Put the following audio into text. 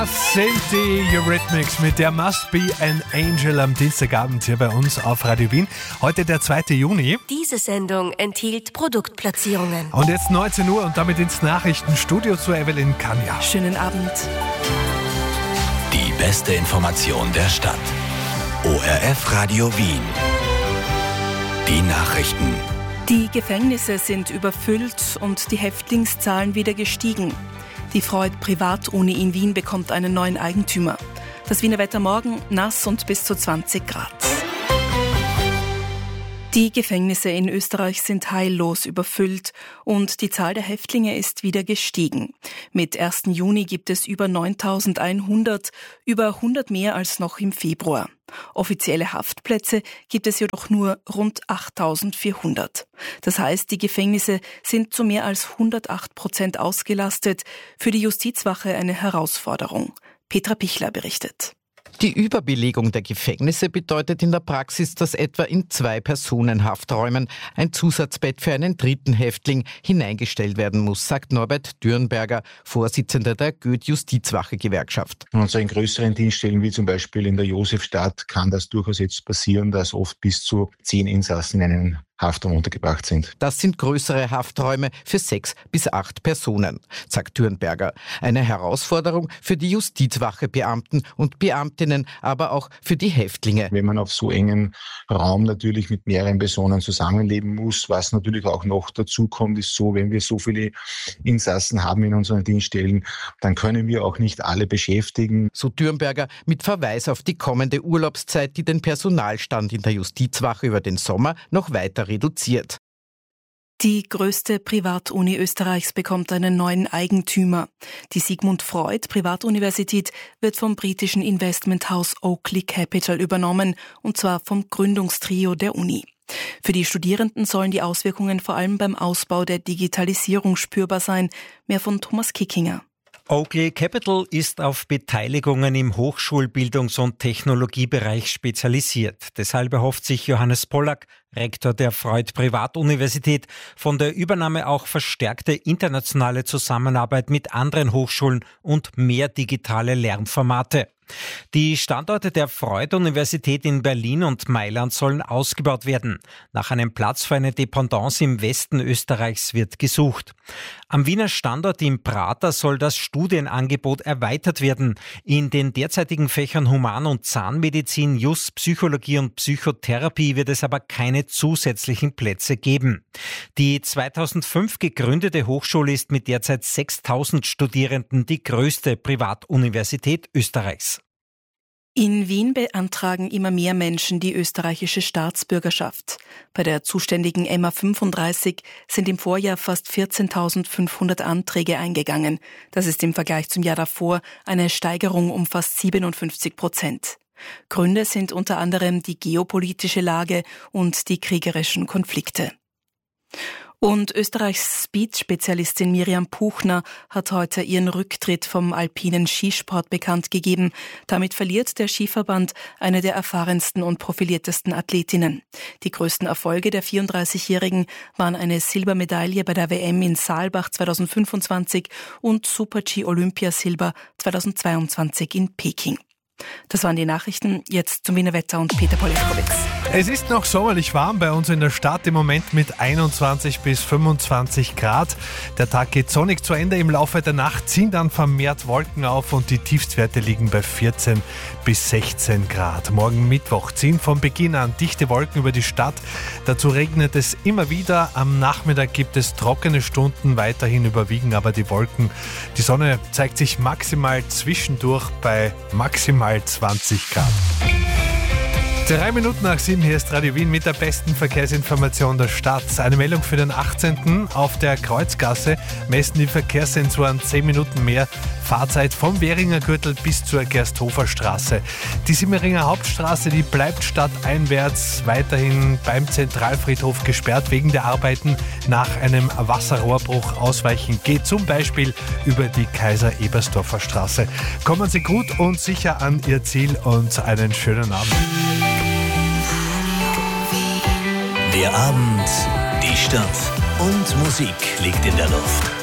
Das sind die Eurythmics mit der Must Be an Angel am Dienstagabend hier bei uns auf Radio Wien. Heute der 2. Juni. Diese Sendung enthielt Produktplatzierungen. Und jetzt 19 Uhr und damit ins Nachrichtenstudio zu Evelyn Kanja. Schönen Abend. Die beste Information der Stadt. ORF Radio Wien. Die Nachrichten. Die Gefängnisse sind überfüllt und die Häftlingszahlen wieder gestiegen. Die Freud Privatuni in Wien bekommt einen neuen Eigentümer. Das Wiener Wetter morgen nass und bis zu 20 Grad. Die Gefängnisse in Österreich sind heillos überfüllt und die Zahl der Häftlinge ist wieder gestiegen. Mit 1. Juni gibt es über 9.100, über 100 mehr als noch im Februar. Offizielle Haftplätze gibt es jedoch nur rund 8.400. Das heißt, die Gefängnisse sind zu mehr als 108% ausgelastet. Für die Justizwache eine Herausforderung. Petra Pichler berichtet. Die Überbelegung der Gefängnisse bedeutet in der Praxis, dass etwa in 2-Personen-Hafträumen ein Zusatzbett für einen dritten Häftling hineingestellt werden muss, sagt Norbert Dürnberger, Vorsitzender der Goethe-Justizwache-Gewerkschaft. Und so in größeren Dienststellen wie zum Beispiel in der Josefstadt kann das durchaus jetzt passieren, dass oft bis zu 10 Insassen in einem Haftraum untergebracht sind. Das sind größere Hafträume für 6 bis 8 Personen, sagt Dürnberger. Eine Herausforderung für die Justizwache-Beamten und Beamtinnen, aber auch für die Häftlinge. Wenn man auf so engen Raum natürlich mit mehreren Personen zusammenleben muss, was natürlich auch noch dazu kommt, ist so, wenn wir so viele Insassen haben in unseren Dienststellen, dann können wir auch nicht alle beschäftigen. So Dürnberger mit Verweis auf die kommende Urlaubszeit, die den Personalstand in der Justizwache über den Sommer noch weiter reduziert. Die größte Privatuni Österreichs bekommt einen neuen Eigentümer. Die Sigmund Freud Privatuniversität wird vom britischen Investmenthaus Oakley Capital übernommen, und zwar vom Gründungstrio der Uni. Für die Studierenden sollen die Auswirkungen vor allem beim Ausbau der Digitalisierung spürbar sein. Mehr von Thomas Kickinger. Oakley Capital ist auf Beteiligungen im Hochschulbildungs- und Technologiebereich spezialisiert. Deshalb erhofft sich Johannes Pollack, Rektor der Freud Privatuniversität, von der Übernahme auch verstärkte internationale Zusammenarbeit mit anderen Hochschulen und mehr digitale Lernformate. Die Standorte der Freud-Universität in Berlin und Mailand sollen ausgebaut werden. Nach einem Platz für eine Dependance im Westen Österreichs wird gesucht. Am Wiener Standort im Prater soll das Studienangebot erweitert werden. In den derzeitigen Fächern Human- und Zahnmedizin, Jus, Psychologie und Psychotherapie wird es aber keine zusätzlichen Plätze geben. Die 2005 gegründete Hochschule ist mit derzeit 6.000 Studierenden die größte Privatuniversität Österreichs. In Wien beantragen immer mehr Menschen die österreichische Staatsbürgerschaft. Bei der zuständigen Emma 35 sind im Vorjahr fast 14.500 Anträge eingegangen. Das ist im Vergleich zum Jahr davor eine Steigerung um fast 57%. Gründe sind unter anderem die geopolitische Lage und die kriegerischen Konflikte. Und Österreichs Speed-Spezialistin Miriam Puchner hat heute ihren Rücktritt vom alpinen Skisport bekannt gegeben. Damit verliert der Skiverband eine der erfahrensten und profiliertesten Athletinnen. Die größten Erfolge der 34-Jährigen waren eine Silbermedaille bei der WM in Saalbach 2025 und Super-G Olympiasilber 2022 in Peking. Das waren die Nachrichten. Jetzt zum Wiener Wetter und Peter Poleskowitz. Es ist noch sommerlich warm bei uns in der Stadt im Moment mit 21 bis 25 Grad. Der Tag geht sonnig zu Ende. Im Laufe der Nacht ziehen dann vermehrt Wolken auf und die Tiefstwerte liegen bei 14 bis 16 Grad. Morgen Mittwoch ziehen von Beginn an dichte Wolken über die Stadt. Dazu regnet es immer wieder. Am Nachmittag gibt es trockene Stunden, weiterhin überwiegen aber die Wolken. Die Sonne zeigt sich maximal zwischendurch bei maximal 20 Grad. 3 Minuten nach 7, hier ist Radio Wien mit der besten Verkehrsinformation der Stadt. Eine Meldung für den 18. Auf der Kreuzgasse messen die Verkehrssensoren 10 Minuten mehr Fahrzeit vom Währinger Gürtel bis zur Gersthofer Straße. Die Simmeringer Hauptstraße, die bleibt stadteinwärts weiterhin beim Zentralfriedhof gesperrt wegen der Arbeiten nach einem Wasserrohrbruch. Ausweichen geht zum Beispiel über die Kaiser-Ebersdorfer Straße. Kommen Sie gut und sicher an Ihr Ziel und einen schönen Abend. Der Abend, die Stadt und Musik liegt in der Luft.